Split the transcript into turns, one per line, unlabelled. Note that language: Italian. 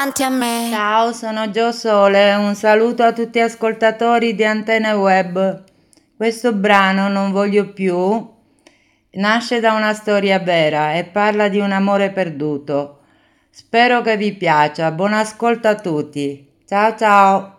davanti a me.
Ciao, sono Gio Sole, un saluto a tutti gli ascoltatori di Antenne Web. Questo brano, Non voglio più, nasce da una storia vera e parla di un amore perduto. Spero che vi piaccia. Buon ascolto a tutti. Ciao ciao.